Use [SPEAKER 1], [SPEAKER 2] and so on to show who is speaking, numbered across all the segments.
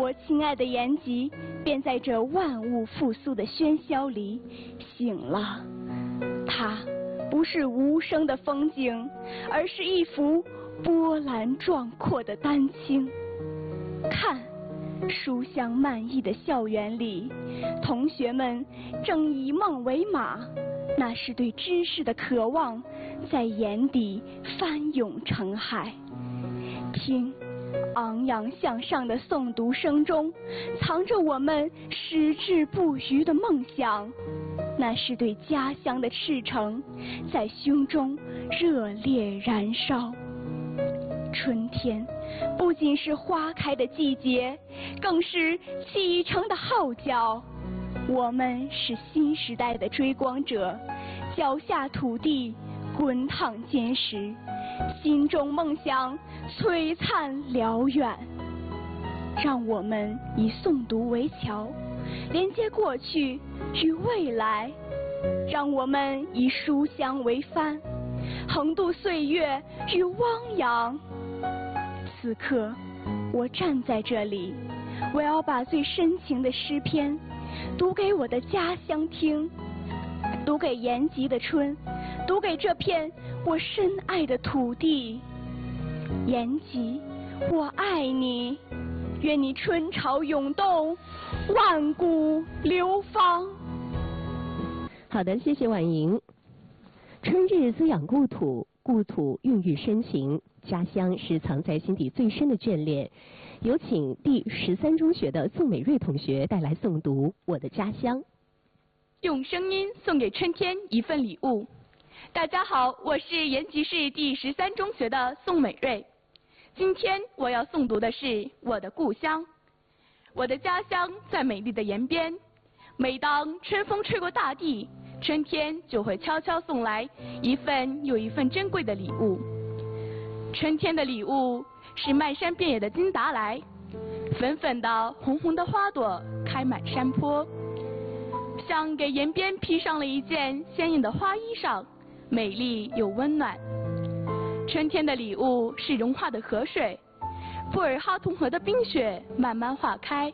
[SPEAKER 1] 我亲爱的延吉便在这万物复苏的喧嚣里醒了。它不是无声的风景，而是一幅波澜壮阔的丹青。看，书香漫溢的校园里，同学们正以梦为马，那是对知识的渴望在眼底翻涌成海。听，昂扬向上的诵读声中，藏着我们矢志不渝的梦想，那是对家乡的赤诚在胸中热烈燃烧。春天不仅是花开的季节，更是启程的号角。我们是新时代的追光者，脚下土地滚烫坚实，心中梦想璀璨辽远。让我们以诵读为桥，连接过去与未来；让我们以书香为帆，横渡岁月与汪洋。此刻，我站在这里，我要把最深情的诗篇读给我的家乡听，读给延吉的春，读给这片我深爱的土地。延吉，我爱你，愿你春潮涌动，万古流芳。
[SPEAKER 2] 好的，谢谢婉莹。春日滋养故土，故土孕育深情，家乡是藏在心底最深的眷恋。有请第13中学的宋美瑞同学带来诵读《我的家乡》。
[SPEAKER 3] 用声音送给春天一份礼物。大家好，我是延吉市第13中学的宋美瑞。今天我要诵读的是我的故乡。我的家乡在美丽的延边，每当春风吹过大地，春天就会悄悄送来一份又一份珍贵的礼物。春天的礼物是漫山遍野的金达莱，粉粉的红红的花朵开满山坡，像给延边披上了一件鲜艳的花衣裳，美丽又温暖。春天的礼物是融化的河水，普洱哈同河的冰雪慢慢化开，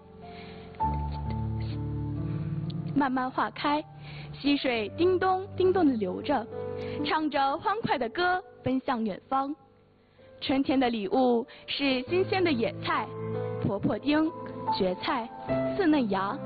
[SPEAKER 3] 慢慢化开，溪水叮咚叮咚地流着，唱着欢快的歌奔向远方。春天的礼物是新鲜的野菜，婆婆丁、蕨菜、刺嫩芽，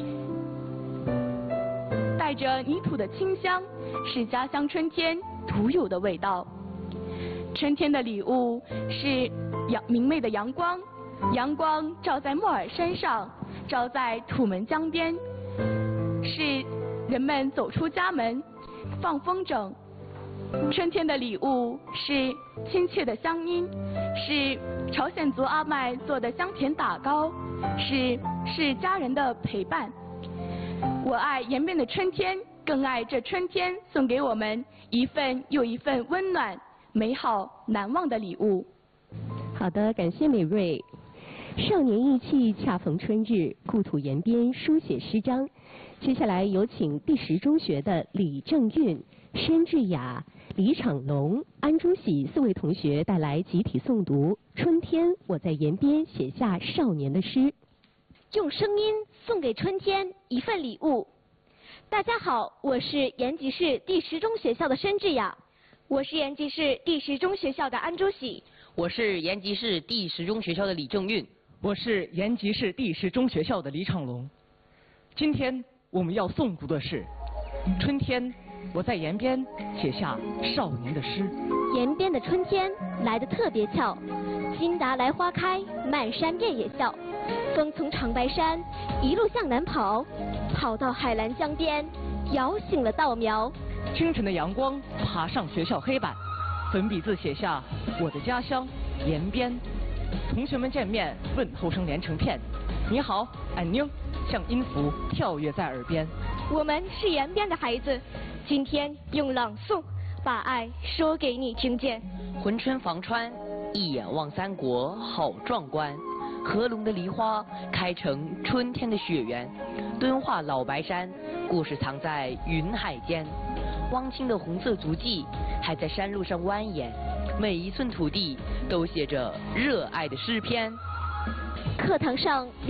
[SPEAKER 3] 带着泥土的清香，是家乡春天独有的味道。春天的礼物是明媚的阳光，阳光照在莫尔山上，照在土门江边，是人们走出家门放风筝。春天的礼物是亲切的乡音，是朝鲜族阿麦做的香甜打糕，是家人的陪伴。我爱延边的春天，更爱这春天送给我们一份又一份温暖、美好、难忘的礼物。
[SPEAKER 2] 好的，感谢美瑞。少年意气，恰逢春日，故土延边书写诗章。接下来有请第10中学的李正运、申智雅、李昶龙、安朱喜4位同学带来集体诵读《春天，我在延边写下少年的诗》。
[SPEAKER 4] 用声音送给春天一份礼物。大家好，我是延吉市第10中学校的申智雅。我是延吉市第10中学校的安朱喜。
[SPEAKER 5] 我是延吉市第10中学校的李正运。
[SPEAKER 6] 我是延吉市第10中学校的李昶龙。今天我们要诵读的是《春天，我在延边写下少年的诗》。
[SPEAKER 4] 延边的春天来得特别巧，金达莱花开，漫山遍野笑。风从长白山一路向南跑，跑到海兰江边，摇醒了稻苗。
[SPEAKER 6] 清晨的阳光爬上学校黑板，粉笔字写下我的家乡延边。同学们见面，问候声连成片，你好，安宁，像音符跳跃在耳边。
[SPEAKER 4] 我们是延边的孩子，今天用朗诵把爱说给你听见。
[SPEAKER 5] 魂春防川，一眼望三国，好壮观。合拢的梨花开成春天的雪原，敦化老白山，故事藏在云海间。汪清的红色足迹还在山路上蜿蜒，每一寸土地都写着热爱的诗篇。
[SPEAKER 4] 课堂上